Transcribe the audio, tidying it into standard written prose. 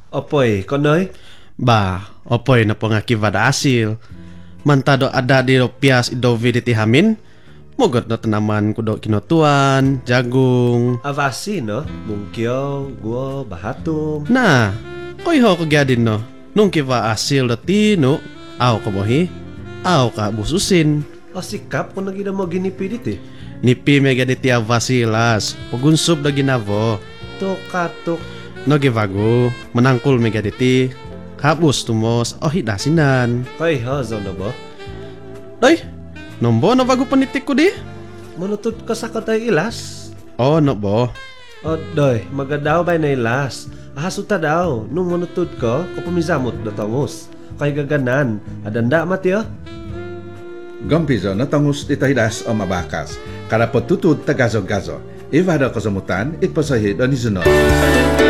Opoy, konoy? Bah, opoy na po nga kivada asil. Mantado ada di pias idovi di tihamin. Mogot na tanaman kudo kinotuan, jagung. Avasi, no? Mungkyo, guo, bahatum. Nah, koy ho kagyadin no. Nung kiva asil do tino, aw kamohi, aw ka bususin. O sikap kung nagina mo ginipidit eh. Nipi mega di tia vasilas, pagunsub da ginavo. Katok. No givago, menangkul mega di ti. Habus tumos, oh hidasinan. Kay ha, na ba? Doy, nombo na bago panitik ko di? Manutod ka sa katay ilas? Oh, no bo. O, doy, magadaw ba na ilas? Ahasuta daw, nung manutod ko, kapamizamot na tangos. Kay gaganan, adanda matyo? Gompizo na tangus itahidas o mabakas. Karapot tutut tagazo-gazo. Ivada kasamutan, itpasahid o nizunod.